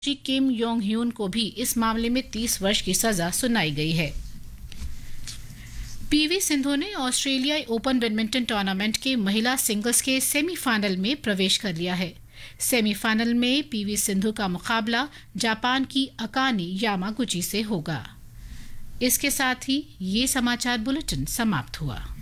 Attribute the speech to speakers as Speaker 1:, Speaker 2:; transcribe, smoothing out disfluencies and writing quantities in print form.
Speaker 1: श्री किम Yong Hyun को भी इस मामले में 30 वर्ष की सजा सुनाई गई है। पीवी सिंधु ने ऑस्ट्रेलियाई ओपन बैडमिंटन टूर्नामेंट के महिला सिंगल्स के सेमीफाइनल में प्रवेश कर लिया है। सेमीफाइनल में पीवी सिंधु का मुकाबला जापान की अकाने यामागुची से होगा। इसके साथ ही ये समाचार बुलेटिन समाप्त हुआ।